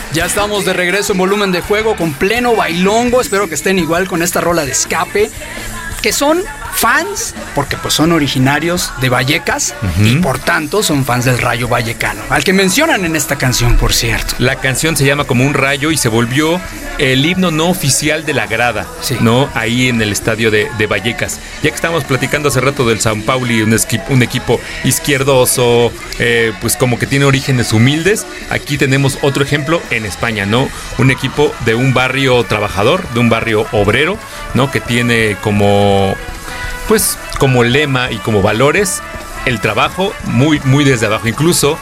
Ya estamos de regreso en Volumen de Juego con pleno bailongo. Espero que estén igual con esta rola de Escape, que son fans, porque pues son originarios de Vallecas, y por tanto son fans del Rayo Vallecano, al que mencionan en esta canción, por cierto. La canción se llama Como un Rayo y se volvió el himno no oficial de la grada, sí, ¿no? Ahí en el estadio de Vallecas. Ya que estábamos platicando hace rato del São Paulo, un equipo izquierdoso, pues como que tiene orígenes humildes, aquí tenemos otro ejemplo en España, ¿no? Un equipo de un barrio trabajador, de un barrio obrero, ¿no? Que tiene como lema y como valores el trabajo muy desde abajo. Incluso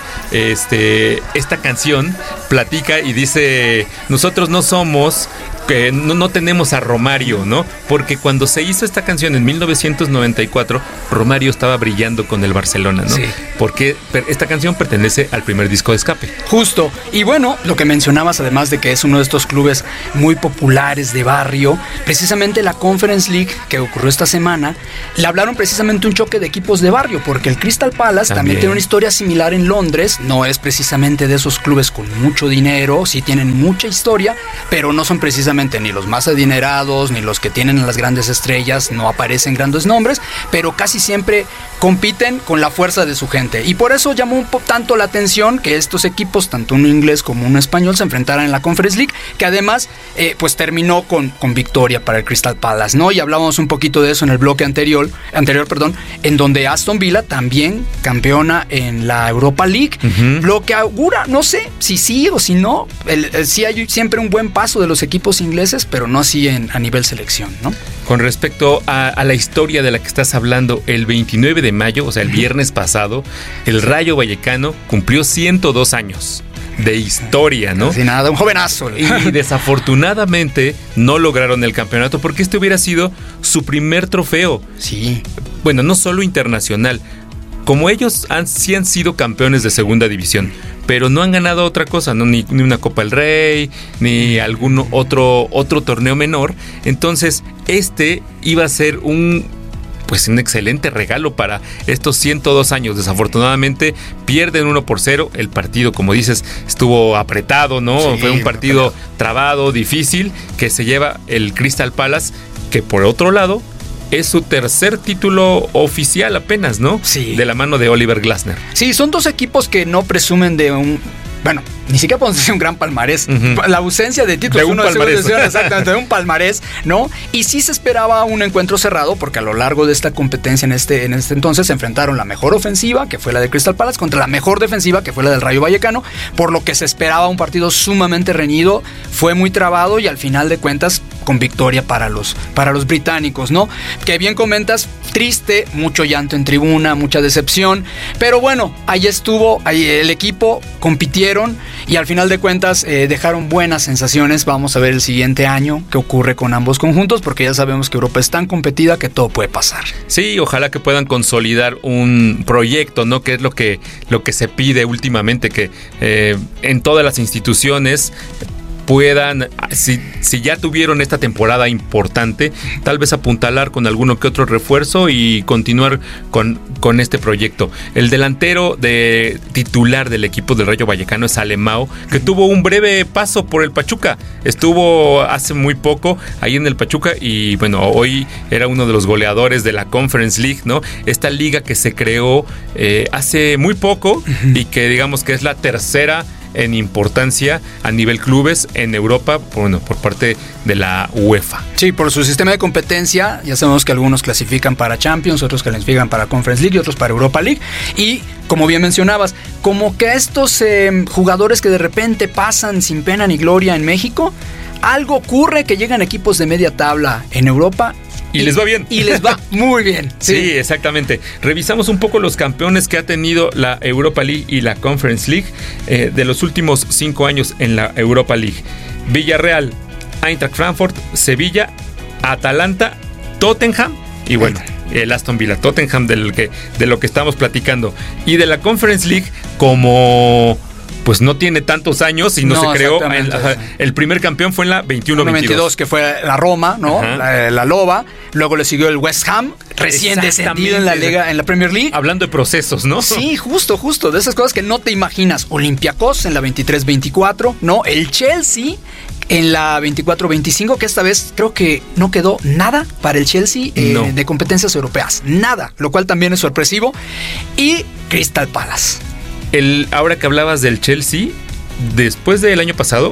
esta canción platica y dice: nosotros no somos, no tenemos a Romario, ¿no? Porque cuando se hizo esta canción en 1994, Romario estaba brillando con el Barcelona, ¿no? Sí. Porque esta canción pertenece al primer disco de Escape. Justo. Y bueno, lo que mencionabas, además de que es uno de estos clubes muy populares de barrio, precisamente la Conference League que ocurrió esta semana, le hablaron precisamente un choque de equipos de barrio, porque el Crystal Palace también tiene una historia similar en Londres. No es precisamente de esos clubes con mucho dinero, sí tienen mucha historia, pero no son precisamente ni los más adinerados, ni los que tienen las grandes estrellas, no aparecen grandes nombres, pero casi siempre compiten con la fuerza de su gente. Y por eso llamó tanto la atención que estos equipos, tanto uno inglés como uno español, se enfrentaran en la Conference League, que además pues terminó con victoria para el Crystal Palace, ¿no? Y hablábamos un poquito de eso en el bloque anterior, en donde Aston Villa también campeona en la Europa League, lo que augura, no sé si sí o si no, sí hay siempre un buen paso de los equipos ingleses, pero no así a nivel selección, ¿no? Con respecto a la historia de la que estás hablando, el 29 de mayo, o sea, el viernes pasado, el Rayo Vallecano cumplió 102 años de historia, ¿no? Sin nada, un jovenazo. Y desafortunadamente no lograron el campeonato, porque este hubiera sido su primer trofeo. Sí. Bueno, no solo internacional. Como ellos sí han sido campeones de segunda división, pero no han ganado otra cosa, ¿no? Ni una Copa del Rey, ni algún otro torneo menor. Entonces, iba a ser un excelente regalo para estos 102 años. Desafortunadamente pierden 1-0. El partido, como dices, estuvo apretado, ¿no? Sí, fue un partido trabado, difícil, que se lleva el Crystal Palace, que por otro lado es su tercer título oficial apenas, ¿no? Sí. De la mano de Oliver Glasner. Sí, son dos equipos que no presumen de ni siquiera podemos decir un gran palmarés. La ausencia de títulos. De un palmarés. Exactamente, de un palmarés, ¿no? Y sí se esperaba un encuentro cerrado, porque a lo largo de esta competencia en este entonces se enfrentaron la mejor ofensiva, que fue la de Crystal Palace, contra la mejor defensiva, que fue la del Rayo Vallecano, por lo que se esperaba un partido sumamente reñido. Fue muy trabado y al final de cuentas con victoria para los británicos, ¿no? Que bien comentas, triste, mucho llanto en tribuna, mucha decepción, pero bueno, ahí estuvo, ahí el equipo, compitieron y al final de cuentas dejaron buenas sensaciones. Vamos a ver el siguiente año qué ocurre con ambos conjuntos, porque ya sabemos que Europa es tan competida que todo puede pasar. Sí, ojalá que puedan consolidar un proyecto, ¿no? Que es lo que se pide últimamente, que en todas las instituciones puedan, si ya tuvieron esta temporada importante, tal vez apuntalar con alguno que otro refuerzo y continuar con este proyecto. El delantero titular del equipo del Rayo Vallecano es Alemão, que tuvo un breve paso por el Pachuca. Estuvo hace muy poco ahí en el Pachuca y bueno, hoy era uno de los goleadores de la Conference League, ¿no? Esta liga que se creó hace muy poco y que digamos que es la tercera en importancia a nivel clubes en Europa, por parte de la UEFA. Sí, por su sistema de competencia, ya sabemos que algunos clasifican para Champions, otros clasifican para Conference League y otros para Europa League. Y como bien mencionabas, como que estos jugadores que de repente pasan sin pena ni gloria en México, algo ocurre que llegan equipos de media tabla en Europa y les va bien. Y les va muy bien. Sí, exactamente. Revisamos un poco los campeones que ha tenido la Europa League y la Conference League de los últimos 5 años en la Europa League. Villarreal, Eintracht Frankfurt, Sevilla, Atalanta, Tottenham y bueno, el Aston Villa. Tottenham de lo que estamos platicando. Y de la Conference League, como pues no tiene tantos años y no se creó. El primer campeón fue en la 21-22, que fue la Roma, ¿no? La Loba. Luego le siguió el West Ham, recién descendido en la Liga, en la Premier League. Hablando de procesos, ¿no? Sí, justo, de esas cosas que no te imaginas. Olympiacos en la 23-24, ¿no? El Chelsea en la 24-25, que esta vez creo que no quedó nada para el Chelsea de competencias europeas. Nada, lo cual también es sorpresivo. Y Crystal Palace. Ahora que hablabas del Chelsea, después del año pasado,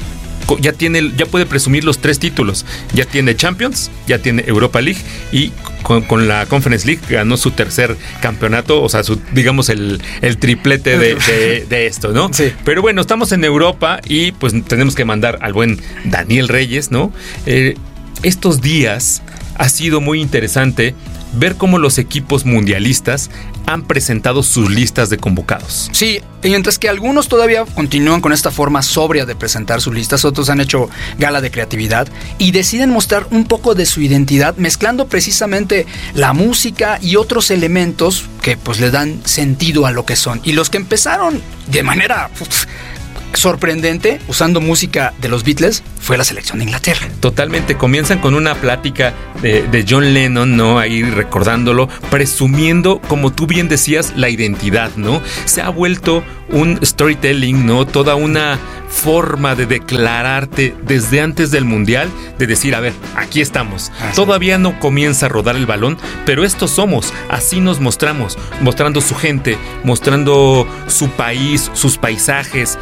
ya puede presumir los 3 títulos. Ya tiene Champions, ya tiene Europa League y con la Conference League ganó su tercer campeonato, o sea, digamos el triplete de esto, ¿no? Sí. Pero bueno, estamos en Europa y pues tenemos que mandar al buen Daniel Reyes, ¿no? Estos días ha sido muy interesante ver cómo los equipos mundialistas han presentado sus listas de convocados. Sí, y mientras que algunos todavía continúan con esta forma sobria de presentar sus listas, otros han hecho gala de creatividad y deciden mostrar un poco de su identidad, mezclando precisamente la música y otros elementos que pues le dan sentido a lo que son. Y los que empezaron de manera sorprendente, usando música de los Beatles, fue la selección de Inglaterra. Totalmente, comienzan con una plática de John Lennon, ¿no? Ahí recordándolo, presumiendo, como tú bien decías, la identidad, ¿no? Se ha vuelto un storytelling, ¿no? Toda una forma de declararte desde antes del Mundial, de decir, a ver, aquí estamos. Todavía no comienza a rodar el balón, pero estos somos, así nos mostramos, mostrando su gente, mostrando su país, sus paisajes,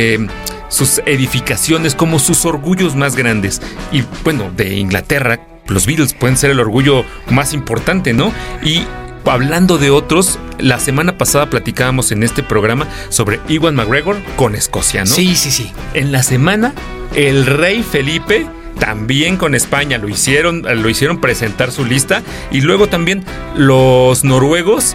sus edificaciones como sus orgullos más grandes. Y bueno, de Inglaterra, los Beatles pueden ser el orgullo más importante, ¿no? Y hablando de otros, la semana pasada platicábamos en este programa sobre Ewan McGregor con Escocia, ¿no? Sí. En la semana, el rey Felipe también con España lo hicieron presentar su lista, y luego también los noruegos,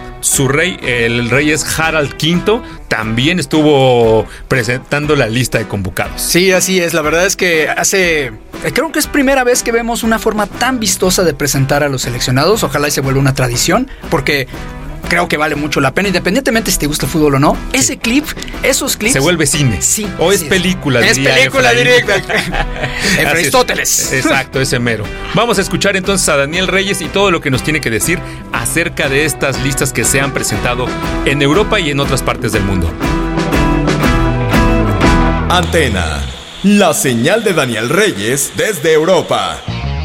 el rey es Harald V, también estuvo presentando la lista de convocados. Sí, así es. La verdad es que creo que es primera vez que vemos una forma tan vistosa de presentar a los seleccionados. Ojalá y se vuelva una tradición, porque creo que vale mucho la pena, independientemente si te gusta el fútbol o no. Esos clips se vuelve cine. Sí. O es película. Es película directa. Aristóteles. Exacto, ese mero. Vamos a escuchar entonces a Daniel Reyes y todo lo que nos tiene que decir acerca de estas listas que se han presentado en Europa y en otras partes del mundo. Antena, la señal de Daniel Reyes desde Europa.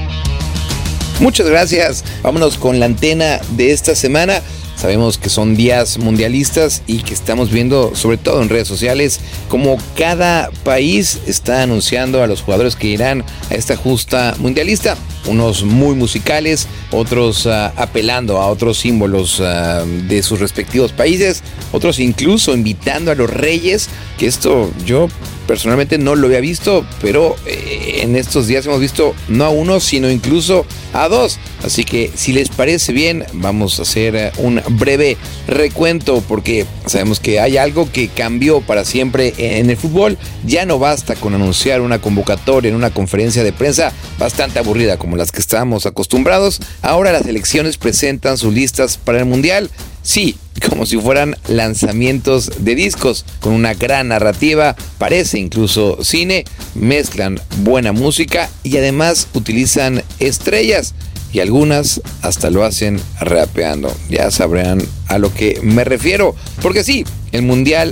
Muchas gracias. Vámonos con la antena de esta semana. Sabemos que son días mundialistas y que estamos viendo, sobre todo en redes sociales, como cada país está anunciando a los jugadores que irán a esta justa mundialista. Unos muy musicales, otros apelando a otros símbolos de sus respectivos países, otros incluso invitando a los reyes, que esto yo personalmente no lo había visto, pero en estos días hemos visto no a uno, sino incluso a dos. Así que si les parece bien, vamos a hacer un breve recuento, porque sabemos que hay algo que cambió para siempre en el fútbol. Ya no basta con anunciar una convocatoria en una conferencia de prensa bastante aburrida como las que estábamos acostumbrados. Ahora las selecciones presentan sus listas para el Mundial. Sí, como si fueran lanzamientos de discos, con una gran narrativa, parece incluso cine, mezclan buena música y además utilizan estrellas, y algunas hasta lo hacen rapeando. Ya sabrán a lo que me refiero, porque sí, el Mundial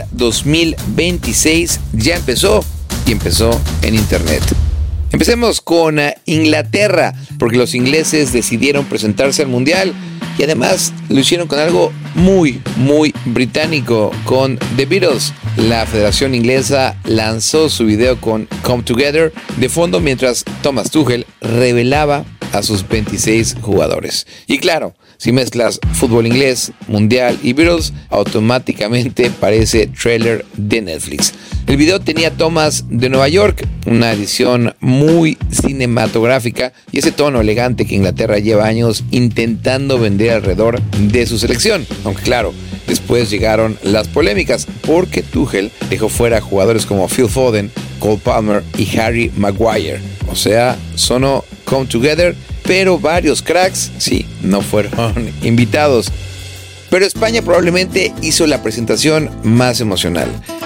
2026 ya empezó, y empezó en internet. Empecemos con Inglaterra, porque los ingleses decidieron presentarse al Mundial y además lo hicieron con algo muy, muy británico, con The Beatles. La Federación Inglesa lanzó su video con Come Together de fondo mientras Thomas Tuchel revelaba a sus 26 jugadores. Y claro, si mezclas fútbol inglés, mundial y Beatles, automáticamente parece trailer de Netflix. El video tenía tomas de Nueva York, una edición muy cinematográfica y ese tono elegante que Inglaterra lleva años intentando vender alrededor de su selección. Aunque claro, después llegaron las polémicas porque Tuchel dejó fuera jugadores como Phil Foden, Cole Palmer y Harry Maguire. O sea, sonó Come Together, pero varios cracks, sí, no fueron invitados. Pero España probablemente hizo la presentación más emocional.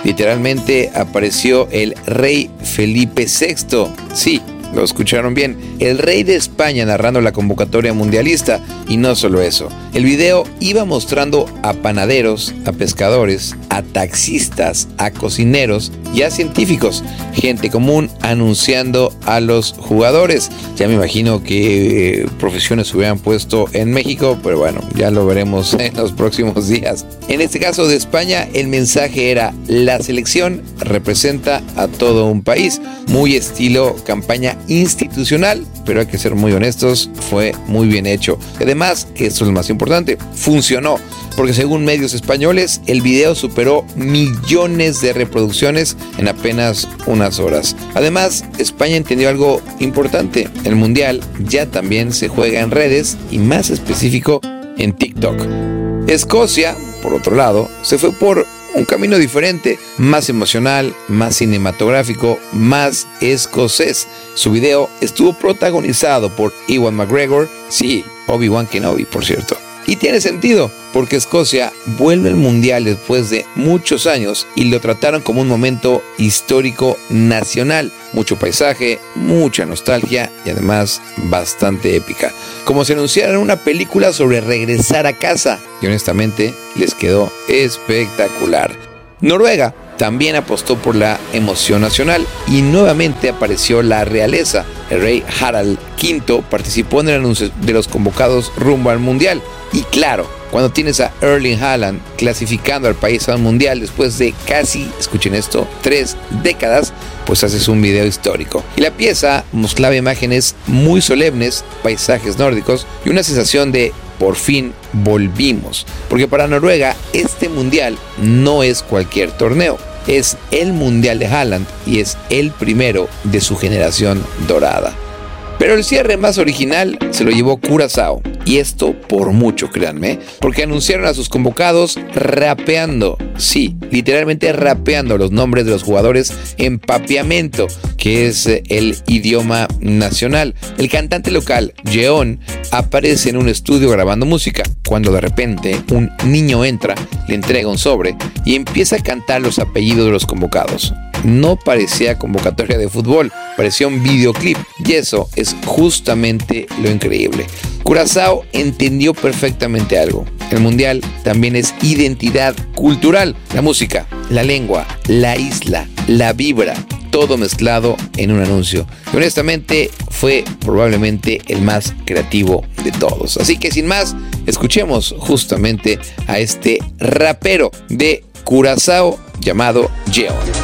Literalmente apareció el rey Felipe VI. Sí, lo escucharon bien, el rey de España narrando la convocatoria mundialista. Y no solo eso, el video iba mostrando a panaderos, a pescadores, a taxistas, a cocineros y a científicos, gente común anunciando a los jugadores. Ya me imagino que profesiones se hubieran puesto en México, pero bueno, ya lo veremos en los próximos días. En este caso de España, el mensaje era: la selección representa a todo un país, muy estilo campaña institucional, pero hay que ser muy honestos, fue muy bien hecho. Además, que esto es lo más importante, funcionó, porque según medios españoles, el video superó millones de reproducciones en apenas unas horas. Además, España entendió algo importante: el mundial ya también se juega en redes y más específico en TikTok. Escocia, por otro lado, se fue por un camino diferente, más emocional, más cinematográfico, más escocés. Su video estuvo protagonizado por Ewan McGregor, sí, Obi-Wan Kenobi, por cierto. Y tiene sentido, porque Escocia vuelve al mundial después de muchos años y lo trataron como un momento histórico nacional. Mucho paisaje, mucha nostalgia y además bastante épica. Como si anunciaran una película sobre regresar a casa. Y honestamente les quedó espectacular. Noruega también apostó por la emoción nacional y nuevamente apareció la realeza. El rey Harald V participó en el anuncio de los convocados rumbo al mundial. Y claro, cuando tienes a Erling Haaland clasificando al país al mundial después de casi, escuchen esto, 3 décadas, pues haces un video histórico. Y la pieza mostraba imágenes muy solemnes, paisajes nórdicos y una sensación de por fin volvimos. Porque para Noruega este mundial no es cualquier torneo. Es el mundial de Haaland y es el primero de su generación dorada. Pero el cierre más original se lo llevó Curazao. Y esto por mucho, créanme, porque anunciaron a sus convocados rapeando. Sí, literalmente rapeando los nombres de los jugadores en papiamento, que es el idioma nacional. El cantante local, Jeon, aparece en un estudio grabando música, cuando de repente un niño entra, le entrega un sobre y empieza a cantar los apellidos de los convocados. No parecía convocatoria de fútbol, parecía un videoclip, y eso es justamente lo increíble. Curazao entendió perfectamente algo. El mundial también es identidad cultural. La música, la lengua, la isla, la vibra, todo mezclado en un anuncio. Y honestamente fue probablemente el más creativo de todos. Así que sin más, escuchemos justamente a este rapero de Curazao llamado Jeon.